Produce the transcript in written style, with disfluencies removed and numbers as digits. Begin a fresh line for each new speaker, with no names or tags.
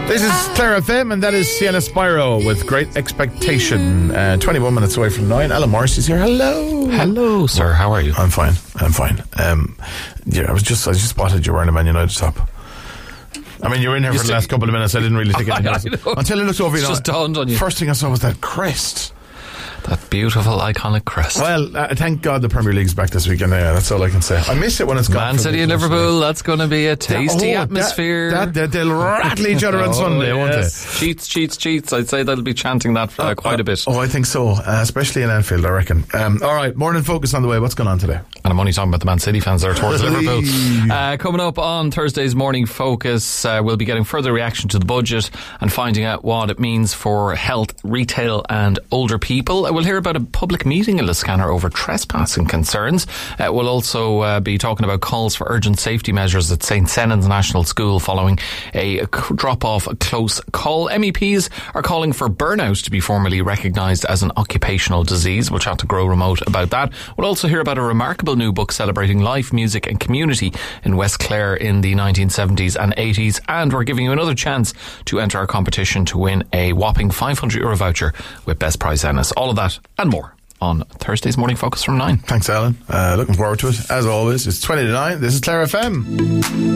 This is Clare FM, and that is Sienna Spyro with Great Expectation. 21 minutes away from 9. Alan Morrissey's here. Hello.
Hello, sir. How are you?
I'm fine. Yeah, I just spotted you wearing a Man United top. I mean, you were in here for the last couple of minutes. I didn't really think anything else. Until I looked over,
just dawned on you.
First thing I saw was that crest.
That beautiful, iconic crest.
Well, thank God the Premier League's back this weekend. Yeah, that's all I can say. I miss it when it's gone.
Man City and Liverpool, that's going to be a tasty atmosphere.
They'll rattle each other on Sunday, won't they?
Cheats. I'd say they'll be chanting that quite a bit.
Oh, I think so, especially in Anfield, I reckon. All right, Morning Focus on the way. What's going on today?
And I'm only talking about the Man City fans there towards Liverpool. Coming up on Thursday's Morning Focus, we'll be getting further reaction to the budget and finding out what it means for health, retail and older people. We'll hear about a public meeting in Liscannor over trespassing concerns. We'll also be talking about calls for urgent safety measures at St. Senan's National School following a drop-off close call. MEPs are calling for burnout to be formally recognised as an occupational disease. We'll chat to Grow Remote about that. We'll also hear about a remarkable new book celebrating life, music and community in West Clare in the 1970s and 80s. And we're giving you another chance to enter our competition to win a whopping €500 voucher with Best Price Ennis. All of that and more on Thursday's Morning Focus from 9.
Thanks, Alan. Looking forward to it. As always, it's 20 to 9. This is Clare FM.